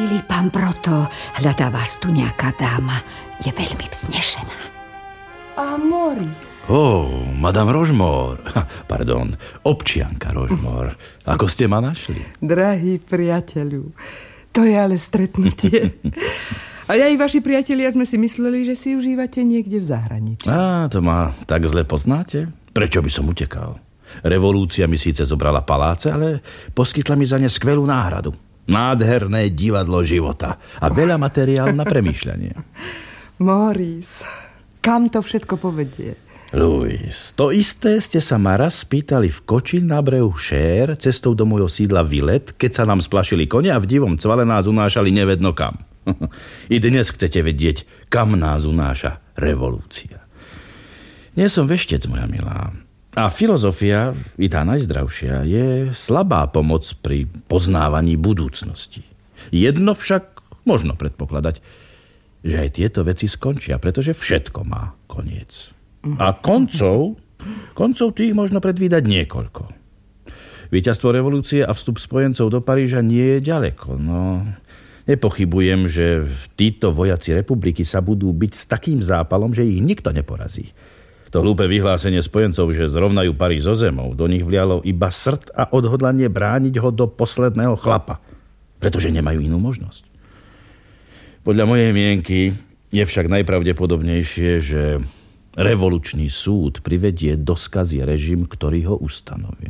milý pán Proto, hľadá vás tu nejaká dáma. Je veľmi vznešená. A Moris? Madame Rožmor. Pardon, občianka Rožmor. Ako ste ma našli? Drahý priateľu, to je ale stretnutie. A ja i vaši priatelia sme si mysleli, že si užívate niekde v zahraničí. To ma tak zle poznáte? Prečo by som utekal? Revolúcia mi síce zobrala paláce, ale poskytla mi za ne skvelú náhradu. Nádherné divadlo života a veľa materiálu na premýšľanie. Moris, kam to všetko povedie? Louis, to isté ste sa ma raz spýtali v koči na brehu Šér cestou do môjho sídla Villet, keď sa nám splašili kone a v divom cvale nás unášali nevedno kam. I dnes chcete vedieť, kam nás unáša revolúcia. Nie som veštec, moja milá. A filozofia, i tá najzdravšia, je slabá pomoc pri poznávaní budúcnosti. Jedno však možno predpokladať, že aj tieto veci skončia, pretože všetko má koniec. A koncov tých možno predvídať niekoľko. Víťazstvo revolúcie a vstup spojencov do Paríža nie je ďaleko, no nepochybujem, že títo vojaci republiky sa budú biť s takým zápalom, že ich nikto neporazí. To hlúpe vyhlásenie spojencov, že zrovnajú Paríž so zemou, do nich vlialo iba srd a odhodlanie brániť ho do posledného chlapa, pretože nemajú inú možnosť. Podľa mojej mienky je však najpravdepodobnejšie, že revolučný súd privedie do skazy režim, ktorý ho ustanovil.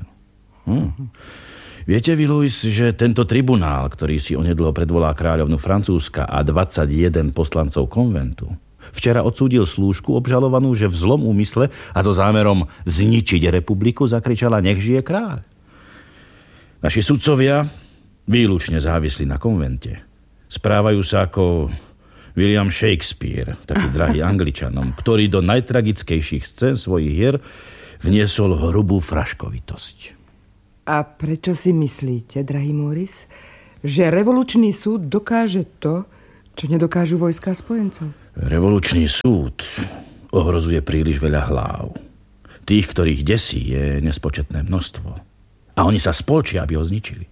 Viete vy, Louis, že tento tribunál, ktorý si onedlho predvolá kráľovnu Francúzska a 21 poslancov konventu, včera odsúdil slúžku obžalovanú, že v zlom úmysle a so zámerom zničiť republiku zakričala nech žije kráľ. Naši sudcovia, výlučne závislí na konvente, správajú sa ako William Shakespeare, taký drahý Angličanom, ktorý do najtragickejších scén svojich hier vniesol hrubú fraškovitosť. A prečo si myslíte, drahý Moris, že revolučný súd dokáže to, čo nedokážu vojská spojencov? Revolučný súd ohrozuje príliš veľa hlav. Tých, ktorých desí, je nespočetné množstvo. A oni sa spolčia, aby ho zničili.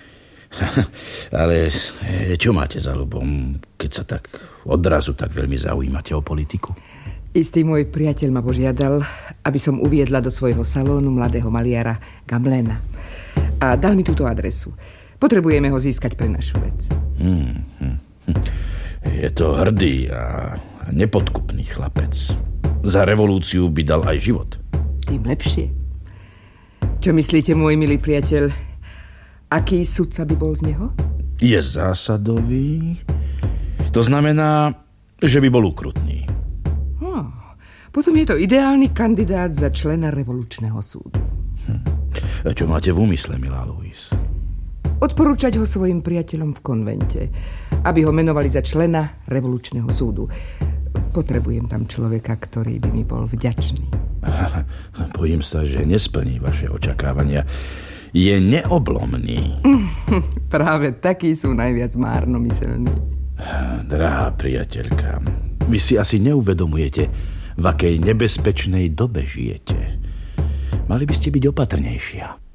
Ale čo máte za ľubom, keď sa tak odrazu tak veľmi zaujímate o politiku? Istý môj priateľ ma požiadal, aby som uviedla do svojho salónu mladého maliara Gamblena. A dal mi túto adresu. Potrebujeme ho získať pre našu vec. Je to hrdý a nepodkupný chlapec. Za revolúciu by dal aj život. Tým lepšie. Čo myslíte, môj milý priateľ, aký sudca by bol z neho? Je zásadový. To znamená, že by bol ukrutný. Potom je to ideálny kandidát za člena revolučného súdu. Čo máte v úmysle, milá Louise? Odporúčať ho svojim priateľom v konvente, aby ho menovali za člena revolučného súdu. Potrebujem tam človeka, ktorý by mi bol vďačný. Bojím sa, že nesplní vaše očakávania. Je neoblomný. Práve takí sú najviac márnomyselní. Drahá priateľka, vy si asi neuvedomujete, v akej nebezpečnej dobe žijete. Mali by ste byť opatrnejšia.